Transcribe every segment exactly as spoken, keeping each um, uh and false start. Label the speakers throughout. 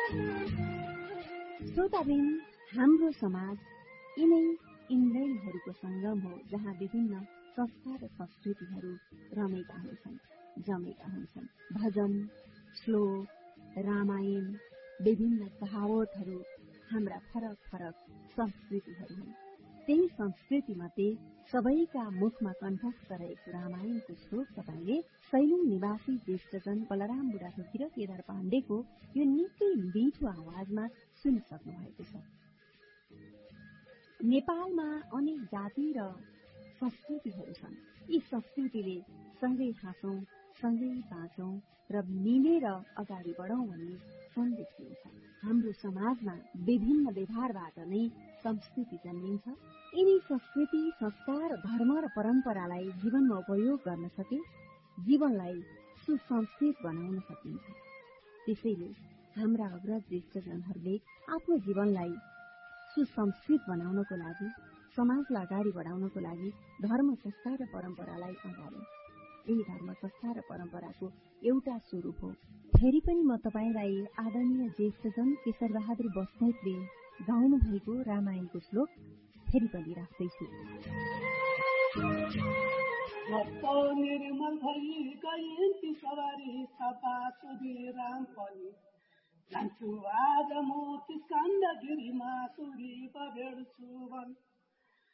Speaker 1: श्रोताबिन, हाम्रो समाज यिनै इन्द्रियहरूको संगम हो, जहाँ विभिन्न संस्था र संस्कृतिहरू रमेका हुन्छन्, जमेका हुन्छन्। भजन, श्लोक, रामायण, विभिन्न कहावतहरू हाम्रा फरक फरक संस्कृतिहरू हुन्। त्यही संस्कृति मध्ये सबैका मुखमा कण्ठस्थ रहेको रामायणको श्लोक तपाईँले सैलुङ निवासी ज्येष्ठजन बलराम बुढाथोकी र केदार पाण्डेको यो निकै मिठो आवाजमा सुनिसक्नु भएको छ। नेपालमा अनेक जाति र संस्कृतिहरू छन्। यी संस्कृतिले सँगै हाँसौं, सँगै बाँचौं र मिलेर अगाडि बढौं भन्ने सन्देश दिन्छ। हाम्रो समाजमा विभिन्न व्यवहारबाट नै संस्कृति जन्मिन्छ। यिनी संस्कृति, संस्कार, धर्म र परम्परालाई जीवनमा उपयोग गर्न सके जीवनलाई सुसंस्कृत बनाउन सकिन्छ। त्यसैले हाम्रा अग्रज ज्येष्ठजनहरूले आफ्नो जीवनलाई सुसंस्कृत बनाउनको लागि, समाजलाई अगाडि बढाउनको लागि धर्म, संस्कार र परम्परालाई अगाडि। यही धर्म, संस्कार र परम्पराको एउटा स्वरूप हो। फेरि पनि म तपाईलाई आदरणीय ज्येष्ठजन केशर बहादुर बस्नेतले गाउनु भएको रामायणको श्लोक फेरि पनि राख्दैछु।
Speaker 2: निर्मल भई गइन्ती सवारी सपा सुधी राम पनि जान्छु आज म स्कन्द गिरीमा सुरी बभेड्छु भन्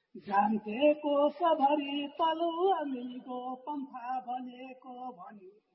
Speaker 2: जान्थेको सबरी तलुवा मिल्गो पम्फा भनेको भनी